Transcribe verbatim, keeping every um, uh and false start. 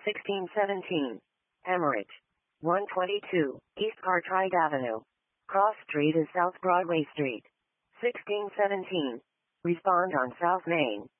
sixteen seventeen. Emmerich. one twenty-two, East Cartwright Avenue. Cross Street is South Broadway Street. sixteen seventeen. Respond on South Main.